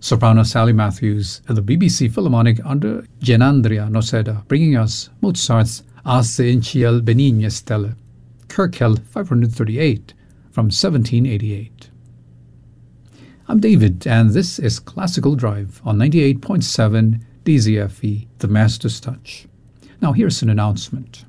Soprano Sally Matthews at the BBC Philharmonic under Gianandrea Noceda, bringing us Mozart's Asse in ciel benigne stelle, Kirkel 538 from 1788. I'm David, and this is Classical Drive on 98.7 DZFE, The Master's Touch. Now here's an announcement.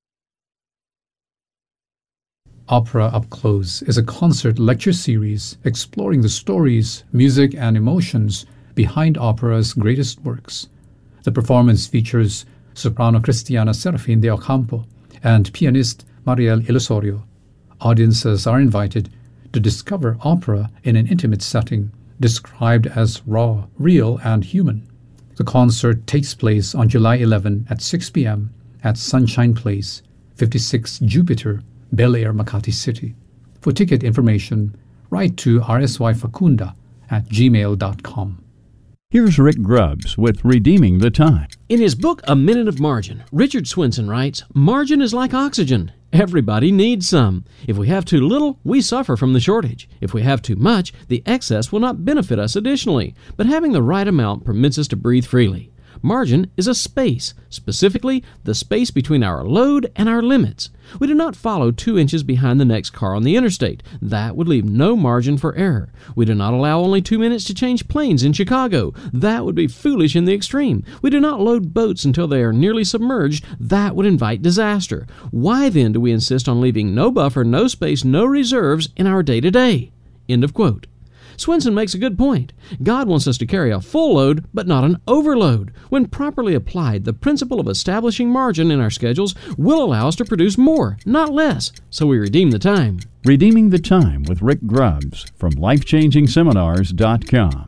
Opera Up Close is a concert lecture series exploring the stories, music, and emotions behind opera's greatest works. The performance features soprano Cristiana Serafin de Ocampo and pianist Mariel Ilosorio. Audiences are invited to discover opera in an intimate setting, described as raw, real, and human. The concert takes place on July 11 at 6 p.m. at Sunshine Place, 56 Jupiter, Bel Air, Makati City. For ticket information, write to rsyfacunda@gmail.com. Here's Rick Grubbs with Redeeming the Time. In his book, A Minute of Margin, Richard Swenson writes, "Margin is like oxygen. Everybody needs some. If we have too little, we suffer from the shortage. If we have too much, the excess will not benefit us additionally. But having the right amount permits us to breathe freely. Margin is a space, specifically the space between our load and our limits. We do not follow 2 inches behind the next car on the interstate. That would leave no margin for error. We do not allow only 2 minutes to change planes in Chicago. That would be foolish in the extreme. We do not load boats until they are nearly submerged. That would invite disaster. Why then do we insist on leaving no buffer, no space, no reserves in our day-to-day?" End of quote. Swenson makes a good point. God wants us to carry a full load, but not an overload. When properly applied, the principle of establishing margin in our schedules will allow us to produce more, not less, so we redeem the time. Redeeming the Time with Rick Grubbs from LifechangingSeminars.com.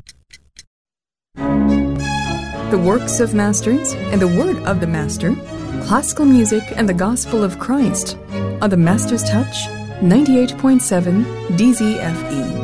The works of masters and the word of the master, classical music and the gospel of Christ on the Master's Touch, 98.7 DZFE.